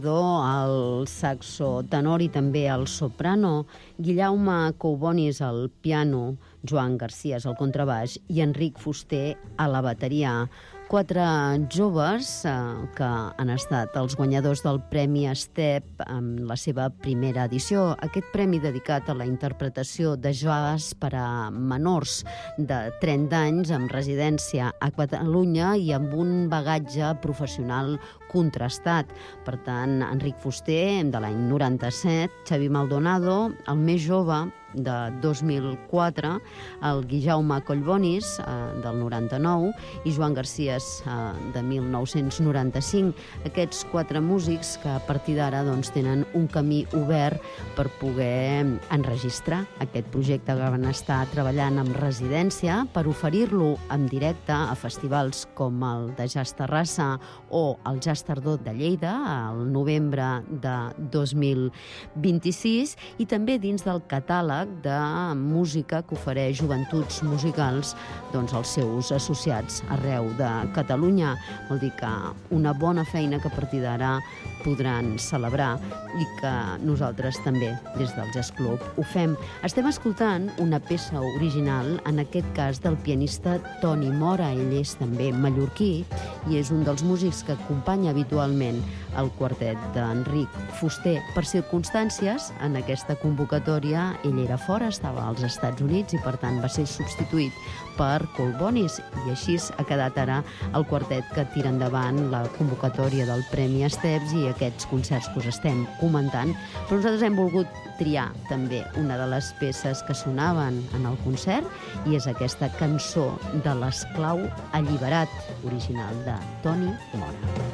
al saxo tenor i també al soprano, Guillaume Coubonis al piano, Joan Garcías al contrabaix i Enric Fuster a la bateria. 4 joves que han estat els guanyadors del Premi Estep en la seva primera edició. Aquest premi dedicat a la interpretació de jazz per a menors de 30 anys amb residència a Catalunya i amb un bagatge professional contrastat. Per tant, Enric Fuster, de l'any 97, Xavi Maldonado, el més jove, de 2004, el Guillaume Collbonis, del 99, i Joan Garcías, de 1995. Aquests 4 músics que a partir d'ara tenen un camí obert per poder enregistrar aquest projecte que van estar treballant amb residència per oferir-lo en directe a festivals com el de Jazz Terrassa o el Jazz Tardor de Lleida, al novembre de 2026, i també dins del catàleg de música que ofereix Joventuts Musicals als seus associats arreu de Catalunya. Vol dir que una bona feina que a partir d'ara podran celebrar i que nosaltres també, des del Jazz Club, ho fem. Estem escoltant una peça original, en aquest cas del pianista Toni Mora. Ell és també mallorquí i és un dels músics que acompanya habitualment el quartet d'Enric Fuster. Per circumstàncies, en aquesta convocatòria, ell era fora, estava als Estats Units i per tant va ser substituït per Coubonis i així ha quedat ara el quartet que tira endavant la convocatòria del Premi Esteps i aquests concerts que us estem comentant. Però nosaltres hem volgut triar també una de les peces que sonaven en el concert i és aquesta cançó de l'Esclau Alliberat, original de Toni Mora.